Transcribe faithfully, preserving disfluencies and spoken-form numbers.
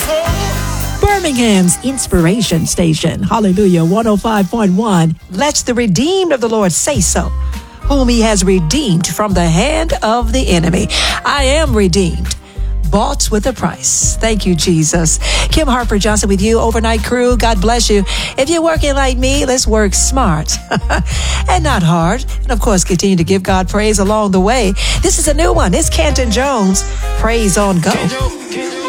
Birmingham's Inspiration Station. Hallelujah. one oh five point one. Let the redeemed of the Lord say so, whom he has redeemed from the hand of the enemy. I am redeemed, bought with a price. Thank you, Jesus. Kim Harper Johnson with you, Overnight Crew. God bless you. If you're working like me, let's work smart and not hard. And of course, continue to give God praise along the way. This is a new one. It's Canton Jones. Praise on Go.